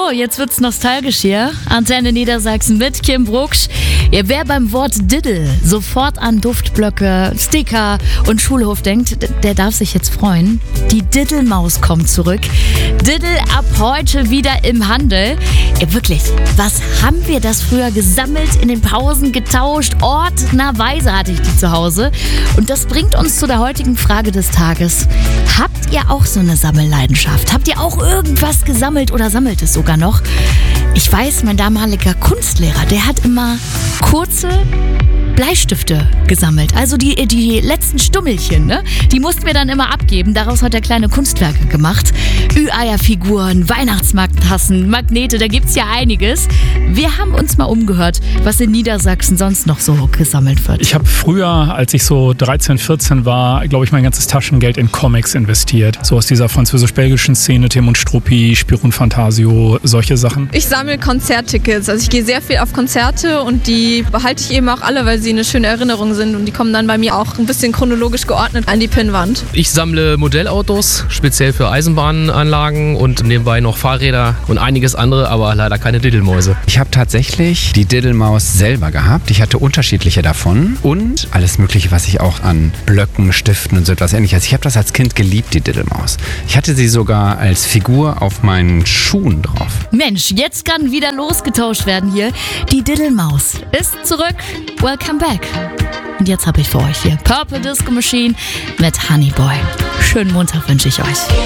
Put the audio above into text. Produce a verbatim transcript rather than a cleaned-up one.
So, jetzt wird's nostalgisch hier. Antenne Niedersachsen mit Kim Brucksch. Ja, wer beim Wort Diddle sofort an Duftblöcke, Sticker und Schulhof denkt, der darf sich jetzt freuen. Die Diddlemaus kommt zurück. Diddle ab heute wieder im Handel. Ja, wirklich, was haben wir das früher gesammelt, in den Pausen getauscht? Ordnerweise hatte ich die zu Hause. Und das bringt uns zu der heutigen Frage des Tages. Habt ihr auch so eine Sammelleidenschaft? Habt ihr auch irgendwas gesammelt oder sammelt es sogar noch? Ich weiß, mein damaliger Kunstlehrer, der hat immer kurze Bleistifte gesammelt, also die, die letzten Stummelchen, ne? Die mussten wir dann immer abgeben. Daraus hat er kleine Kunstwerke gemacht. Ü-Eier-Figuren, Weihnachtsmarkttassen, Magnete, da gibt's ja einiges. Wir haben uns mal umgehört, was in Niedersachsen sonst noch so gesammelt wird. Ich habe früher, als ich so dreizehn, vierzehn war, glaube ich, mein ganzes Taschengeld in Comics investiert. So aus dieser französisch-belgischen Szene, Tim und Struppi, Spirou und Fantasio, solche Sachen. Ich sammle Konzerttickets. Also ich gehe sehr viel auf Konzerte und die behalte ich eben auch alle, weil sie eine schöne Erinnerung sind und die kommen dann bei mir auch ein bisschen chronologisch geordnet an die Pinnwand. Ich sammle Modellautos, speziell für Eisenbahnanlagen und nebenbei noch Fahrräder und einiges andere, aber leider keine Diddlemäuse. Ich habe tatsächlich die Diddlemaus selber gehabt. Ich hatte unterschiedliche davon und alles Mögliche, was ich auch an Blöcken, Stiften und so etwas ähnliches. Ich habe das als Kind geliebt, die Diddlemaus. Ich hatte sie sogar als Figur auf meinen Schuhen drauf. Mensch, jetzt kann wieder losgetauscht werden hier. Die Diddlemaus ist zurück. Welcome back. Und jetzt habe ich für euch hier Purple Disco Machine mit Honey Boy. Schönen Montag wünsche ich euch.